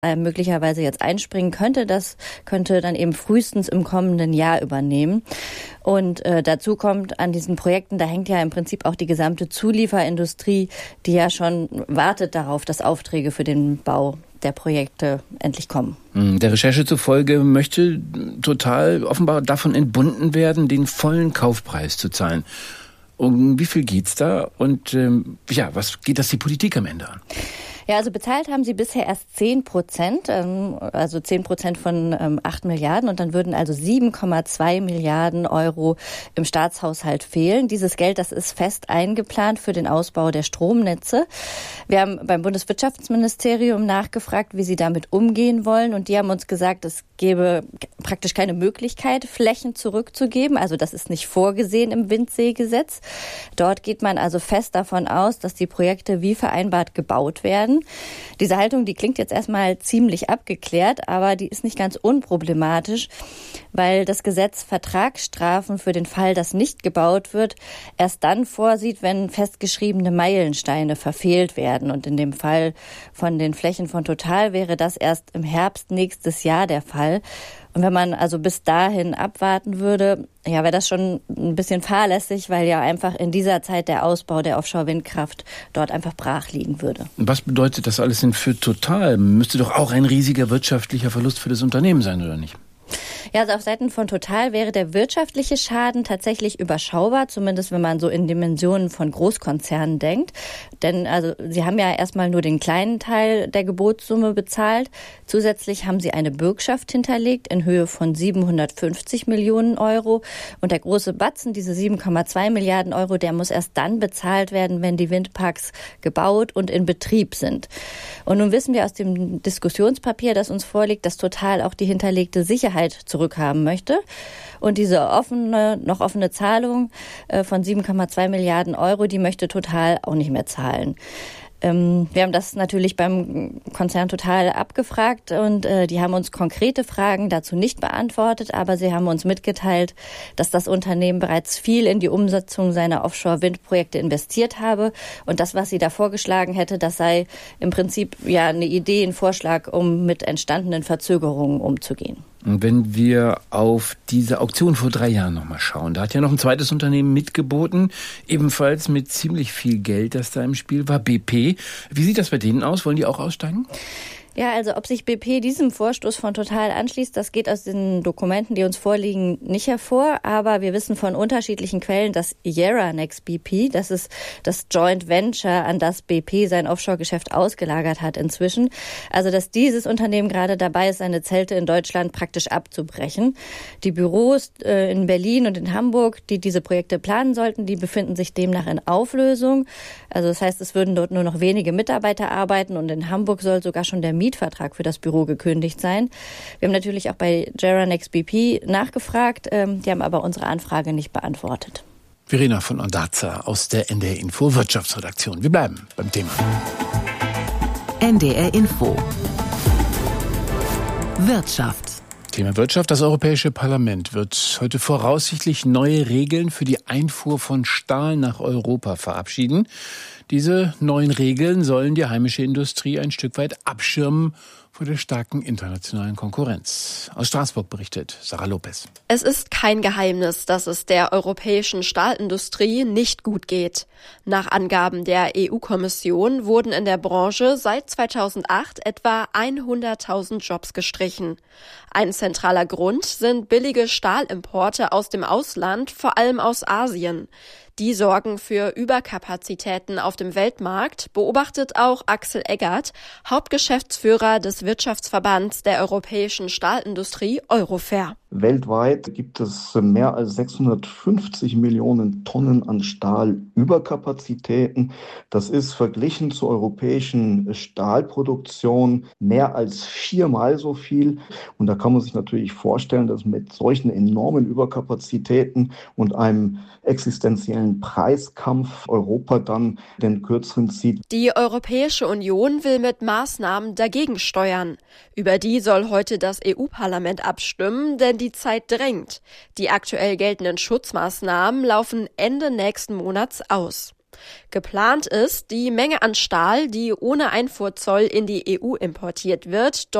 möglicherweise jetzt einspringen könnte. Das könnte dann eben frühestens im kommenden Jahr übernehmen. Und dazu kommt an diesen Projekten, da hängt ja im Prinzip auch die gesamte Zulieferindustrie, die ja schon wartet darauf, dass Aufträge für den Bau der Projekte endlich kommen. Der Recherche zufolge möchte Total offenbar davon entbunden werden, den vollen Kaufpreis zu zahlen. Um wie viel geht's da und was geht das die Politik am Ende an? Ja, also bezahlt haben sie bisher erst 10%, also 10% von 8 Milliarden und dann würden also 7,2 Milliarden Euro im Staatshaushalt fehlen. Dieses Geld, das ist fest eingeplant für den Ausbau der Stromnetze. Wir haben beim Bundeswirtschaftsministerium nachgefragt, wie sie damit umgehen wollen und die haben uns gesagt, es gäbe praktisch keine Möglichkeit, Flächen zurückzugeben. Also das ist nicht vorgesehen im Windseegesetz. Dort geht man also fest davon aus, dass die Projekte wie vereinbart gebaut werden. Diese Haltung, die klingt jetzt erstmal ziemlich abgeklärt, aber die ist nicht ganz unproblematisch, weil das Gesetz Vertragsstrafen für den Fall, dass nicht gebaut wird, erst dann vorsieht, wenn festgeschriebene Meilensteine verfehlt werden. Und in dem Fall von den Flächen von Total wäre das erst im Herbst nächstes Jahr der Fall. Und wenn man also bis dahin abwarten würde, ja, wäre das schon ein bisschen fahrlässig, weil ja einfach in dieser Zeit der Ausbau der Offshore-Windkraft dort einfach brach liegen würde. Was bedeutet das alles denn für Total? Müsste doch auch ein riesiger wirtschaftlicher Verlust für das Unternehmen sein, oder nicht? Ja, also auf Seiten von Total wäre der wirtschaftliche Schaden tatsächlich überschaubar, zumindest wenn man so in Dimensionen von Großkonzernen denkt. Denn also sie haben ja erstmal nur den kleinen Teil der Gebotssumme bezahlt. Zusätzlich haben sie eine Bürgschaft hinterlegt in Höhe von 750 Millionen Euro. Und der große Batzen, diese 7,2 Milliarden Euro, der muss erst dann bezahlt werden, wenn die Windparks gebaut und in Betrieb sind. Und nun wissen wir aus dem Diskussionspapier, das uns vorliegt, dass Total auch die hinterlegte Sicherheit zurückhaben möchte. Und diese noch offene Zahlung von 7,2 Milliarden Euro, die möchte Total auch nicht mehr zahlen. Wir haben das natürlich beim Konzern Total abgefragt und die haben uns konkrete Fragen dazu nicht beantwortet, aber sie haben uns mitgeteilt, dass das Unternehmen bereits viel in die Umsetzung seiner Offshore-Windprojekte investiert habe und das, was sie da vorgeschlagen hätte, das sei im Prinzip ja eine Idee, ein Vorschlag, um mit entstandenen Verzögerungen umzugehen. Und wenn wir auf diese Auktion vor 3 Jahren nochmal schauen, da hat ja noch ein zweites Unternehmen mitgeboten, ebenfalls mit ziemlich viel Geld, das da im Spiel war, BP. Wie sieht das bei denen aus? Wollen die auch aussteigen? Ja, also ob sich BP diesem Vorstoß von Total anschließt, das geht aus den Dokumenten, die uns vorliegen, nicht hervor. Aber wir wissen von unterschiedlichen Quellen, dass Yara-Nex BP, das ist das Joint Venture, an das BP sein Offshore-Geschäft ausgelagert hat inzwischen. Also dass dieses Unternehmen gerade dabei ist, seine Zelte in Deutschland praktisch abzubrechen. Die Büros in Berlin und in Hamburg, die diese Projekte planen sollten, die befinden sich demnach in Auflösung. Also das heißt, es würden dort nur noch wenige Mitarbeiter arbeiten und in Hamburg soll sogar schon der Mietvertrag für das Büro gekündigt sein. Wir haben natürlich auch bei Yara-Nex BP nachgefragt, die haben aber unsere Anfrage nicht beantwortet. Verena von Ondarza aus der NDR Info Wirtschaftsredaktion. Wir bleiben beim Thema. NDR Info Wirtschaft. Thema Wirtschaft. Das Europäische Parlament wird heute voraussichtlich neue Regeln für die Einfuhr von Stahl nach Europa verabschieden. Diese neuen Regeln sollen die heimische Industrie ein Stück weit abschirmen vor der starken internationalen Konkurrenz. Aus Straßburg berichtet Sarah Lopez. Es ist kein Geheimnis, dass es der europäischen Stahlindustrie nicht gut geht. Nach Angaben der EU-Kommission wurden in der Branche seit 2008 etwa 100.000 Jobs gestrichen. Ein zentraler Grund sind billige Stahlimporte aus dem Ausland, vor allem aus Asien. Die sorgen für Überkapazitäten auf dem Weltmarkt, beobachtet auch Axel Eggert, Hauptgeschäftsführer des Wirtschaftsverbands der europäischen Stahlindustrie Eurofer. Weltweit gibt es mehr als 650 Millionen Tonnen an Stahlüberkapazitäten. Das ist verglichen zur europäischen Stahlproduktion mehr als 4-mal so viel. Und da kann man sich natürlich vorstellen, dass mit solchen enormen Überkapazitäten und einem existenziellen Preiskampf Europa dann den Kürzeren zieht. Die Europäische Union will mit Maßnahmen dagegen steuern. Über die soll heute das EU-Parlament abstimmen, denn die Zeit drängt. Die aktuell geltenden Schutzmaßnahmen laufen Ende nächsten Monats aus. Geplant ist, die Menge an Stahl, die ohne Einfuhrzoll in die EU importiert wird,